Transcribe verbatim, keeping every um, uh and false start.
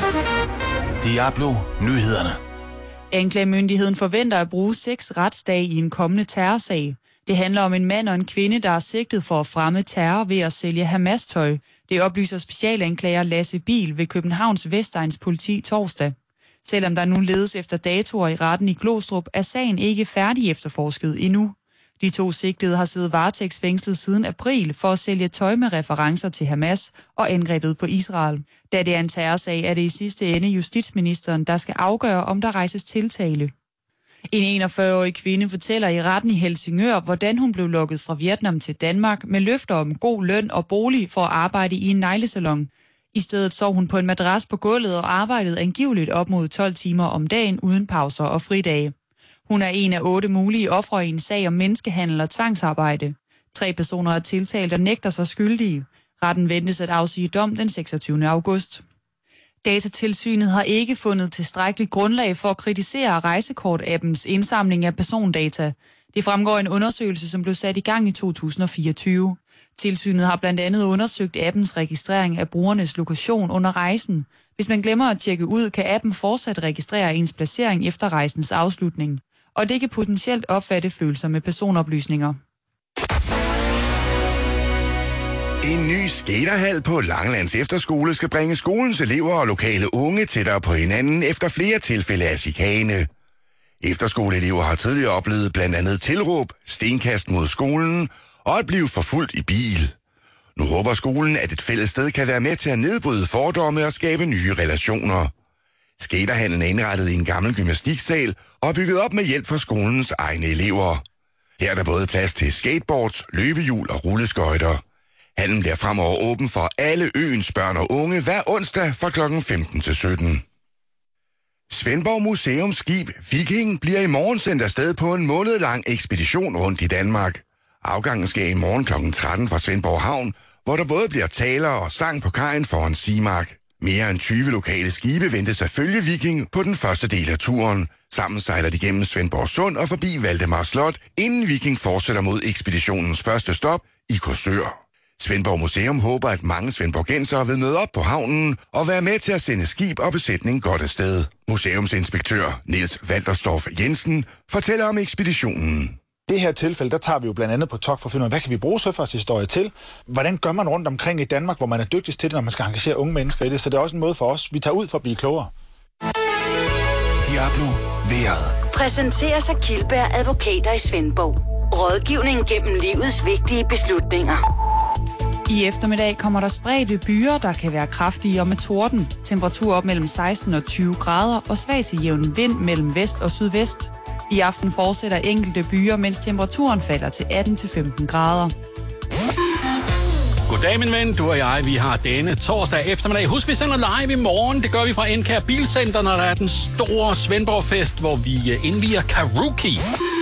Diablo Nyhederne. Anklagemyndigheden forventer at bruge seks retsdage i en kommende terrorsag. Det handler om en mand og en kvinde, der er sigtet for at fremme terror ved at sælge Hamas-tøj. Det oplyser specialanklager Lasse Biel ved Københavns Vestegns politi torsdag. Selvom der nu ledes efter datoer i retten i Glostrup, er sagen ikke færdig efterforsket endnu. De to sigtede har siddet varetægtsfængslet siden april for at sælge tøj med referencer til Hamas og angrebet på Israel. Da det er en terrorsag, er det i sidste ende justitsministeren, der skal afgøre, om der rejses tiltale. En enogfyrre-årig kvinde fortæller i retten i Helsingør, hvordan hun blev lokket fra Vietnam til Danmark med løfter om god løn og bolig for at arbejde i en neglesalon. I stedet sov hun på en madras på gulvet og arbejdede angiveligt op mod tolv timer om dagen uden pauser og fridage. Hun er en af otte mulige ofre i en sag om menneskehandel og tvangsarbejde. Tre personer er tiltalt og nægter sig skyldige. Retten ventes at afsige dom den seksogtyvende august. Datatilsynet har ikke fundet tilstrækkeligt grundlag for at kritisere rejsekort-appens indsamling af persondata. Det fremgår en undersøgelse, som blev sat i gang i to tusind og fireogtyve. Tilsynet har blandt andet undersøgt appens registrering af brugernes lokation under rejsen. Hvis man glemmer at tjekke ud, kan appen fortsat registrere ens placering efter rejsens afslutning. Og det kan potentielt opfatte følelser med personoplysninger. En ny skaterhal på Langelands Efterskole skal bringe skolens elever og lokale unge tættere på hinanden efter flere tilfælde af chikane. Efterskoleelever har tidligere oplevet blandt andet tilråb, stenkast mod skolen og at blive forfulgt i bil. Nu håber skolen, at et fælles sted kan være med til at nedbryde fordomme og skabe nye relationer. Skaterhallen er indrettet i en gammel gymnastiksal og er bygget op med hjælp fra skolens egne elever. Her er der både plads til skateboards, løbehjul og rulleskøjter. Hallen bliver fremover åben for alle øens børn og unge hver onsdag fra klokken femten til sytten. Svendborg Museums skib Viking bliver i morgen sendt afsted på en månedlang ekspedition rundt i Danmark. Afgangen sker i morgen klokken tretten fra Svendborg Havn, hvor der både bliver taler og sang på kajen foran Simark. Mere end tyve lokale skibe ventes at følge Viking på den første del af turen. Sammen sejler de gennem Svendborg Sund og forbi Valdemar Slot, inden Viking fortsætter mod ekspeditionens første stop i Korsør. Svendborg Museum håber, at mange svendborgensere vil møde op på havnen og være med til at sende skib og besætning godt afsted. Museumsinspektør Niels Walterstorff Jensen fortæller om ekspeditionen. Det her tilfælde, der tager vi jo blandt andet på togt for at finde ud af, hvad kan vi bruge søfartshistorie til? Hvordan gør man rundt omkring i Danmark, hvor man er dygtigst til det, når man skal engagere unge mennesker i det? Så det er også en måde for os. Vi tager ud for at blive klogere. Diablo Vejret. Præsenteres af Kildberg Advokater i Svendborg. Rådgivning gennem livets vigtige beslutninger. I eftermiddag kommer der spredte byer, der kan være kraftige og med torden. Temperatur op mellem seksten og tyve grader og svag til jævn vind mellem vest og sydvest. I aften fortsætter enkelte byer, mens temperaturen falder til atten til femten grader. Goddag, min ven. Du og jeg, vi har denne torsdag eftermiddag. Husk, vi sender live i morgen. Det gør vi fra N K Bilcenter, når der er den store Svendborg-fest, hvor vi indviger Karuki.